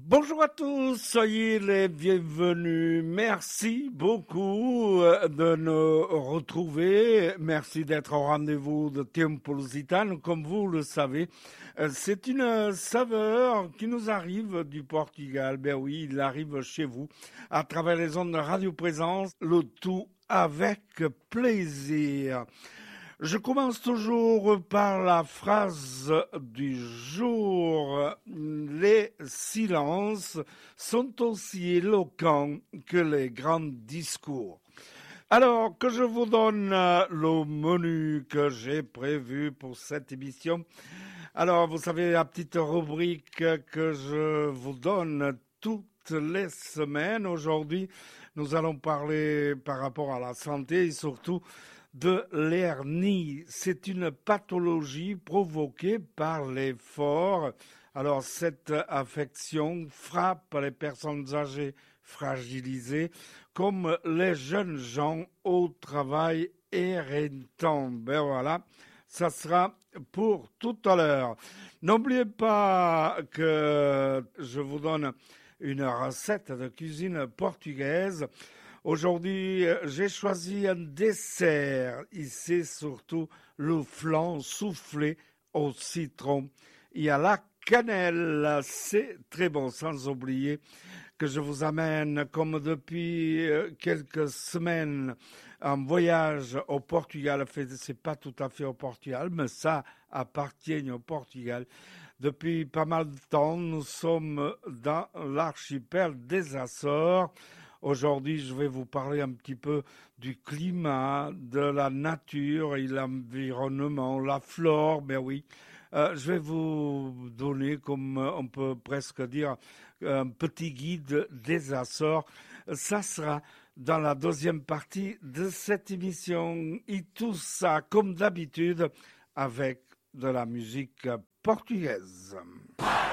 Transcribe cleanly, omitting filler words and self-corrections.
Bonjour à tous, soyez les bienvenus. Merci beaucoup de nous retrouver. Merci d'être au rendez-vous de Tempo Lusitano. Comme vous le savez, c'est une saveur qui nous arrive du Portugal. Ben oui, il arrive chez vous à travers les ondes de Radio Présence, le tout avec plaisir. Je commence toujours par la phrase du jour. Les silences sont aussi éloquents que les grands discours. Alors que je vous donne le menu que j'ai prévu pour cette émission. Alors, vous savez, la petite rubrique que je vous donne toutes les semaines. Aujourd'hui, nous allons parler par rapport à la santé et surtout de l'hernie. C'est une pathologie provoquée par l'effort. Alors, cette affection frappe les personnes âgées fragilisées comme les jeunes gens au travail éreintant. Ben voilà, ça sera pour tout à l'heure. N'oubliez pas que je vous donne une recette de cuisine portugaise. Aujourd'hui, j'ai choisi un dessert. Ici, surtout le flan soufflé au citron et à la cannelle. C'est très bon, sans oublier que je vous amène, comme depuis quelques semaines, un voyage au Portugal. C'est pas tout à fait au Portugal, mais ça appartient au Portugal. Depuis pas mal de temps, nous sommes dans l'archipel des Açores. Aujourd'hui, je vais vous parler un petit peu du climat, de la nature et l'environnement, la flore, ben oui. Je vais vous donner, comme on peut presque dire, un petit guide des Açores. Ça sera dans la deuxième partie de cette émission. Et tout ça, comme d'habitude, avec de la musique portugaise.